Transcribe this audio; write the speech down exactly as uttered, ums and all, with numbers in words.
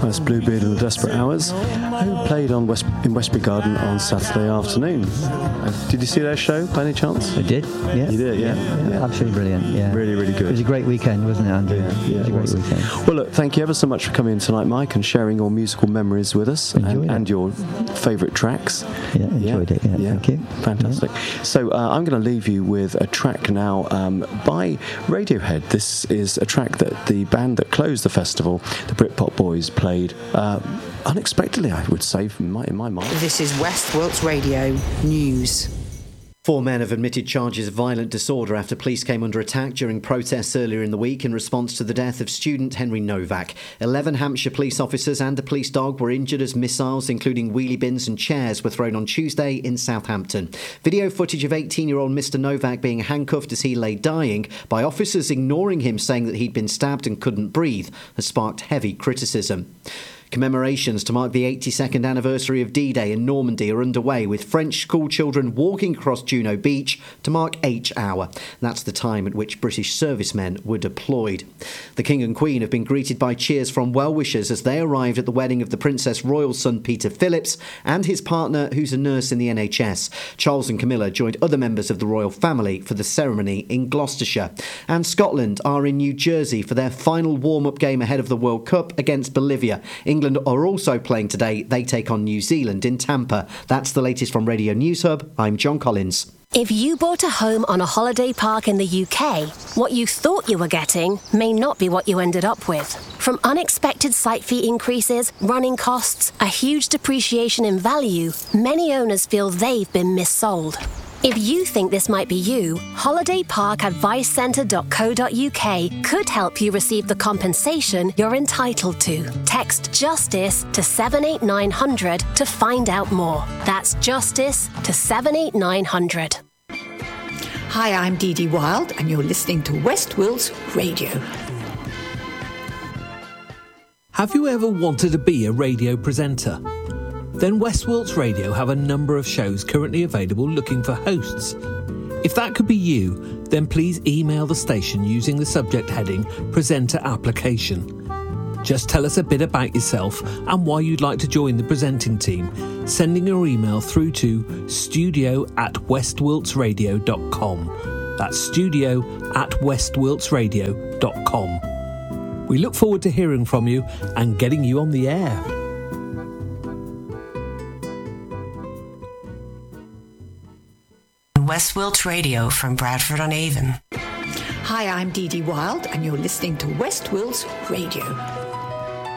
That's Bluebeard and the Desperate Hours, who played on West, in Westbury Garden on Saturday afternoon. Uh, did you see their show by any chance? I did, yeah. You did, yeah. Yeah, yeah, yeah. Absolutely brilliant, yeah. Really, really good. It was a great weekend, wasn't it, Andrew? Yeah, yeah, it was a it great was. weekend. Well, look, thank you ever so much for coming in tonight, Mike, and sharing your musical memories with us and, and your favourite tracks. Yeah, enjoyed yeah. it, yeah, yeah. thank you. Fantastic. Yeah. So uh, I'm going to leave you with a track now um, by Radiohead. This is a track that the band that closed the festival, the Britpop Boys, played uh, unexpectedly, I would say, in my, in my mind. This is West Wilts Radio News. Four men have admitted charges of violent disorder after police came under attack during protests earlier in the week in response to the death of student Henry Novak. Eleven Hampshire police officers and a police dog were injured as missiles, including wheelie bins and chairs, were thrown on Tuesday in Southampton. Video footage of eighteen-year-old Mister Novak being handcuffed as he lay dying by officers ignoring him, saying that he'd been stabbed and couldn't breathe, has sparked heavy criticism. Commemorations to mark the eighty-second anniversary of D-Day in Normandy are underway, with French school children walking across Juno Beach to mark H Hour. That's the time at which British servicemen were deployed. The King and Queen have been greeted by cheers from well-wishers as they arrived at the wedding of the Princess Royal's son Peter Phillips and his partner, who's a nurse in the N H S. Charles and Camilla joined other members of the royal family for the ceremony in Gloucestershire. And Scotland are in New Jersey for their final warm-up game ahead of the World Cup against Bolivia. England are also playing today. They take on New Zealand in Tampa. That's the latest from Radio News Hub. I'm John Collins. If you bought a home on a holiday park in the U K, what you thought you were getting may not be what you ended up with. From unexpected site fee increases, running costs, a huge depreciation in value, many owners feel they've been missold. If you think this might be you, holiday park advice centre dot co dot uk could help you receive the compensation you're entitled to. Text JUSTICE to seven eight nine hundred to find out more. That's JUSTICE to seven eight nine hundred. Hi, I'm Dee Dee Wild, and you're listening to West Wilts Radio. Have you ever wanted to be a radio presenter? Then West Wilts Radio have a number of shows currently available looking for hosts. If that could be you, then please email the station using the subject heading Presenter Application. Just tell us a bit about yourself and why you'd like to join the presenting team, sending your email through to studio at westwiltsradio dot com. That's studio at westwiltsradio dot com. We look forward to hearing from you and getting you on the air. West Wilts Radio from Bradford on Avon. Hi, I'm Dee Dee Wild, and you're listening to West Wilts Radio.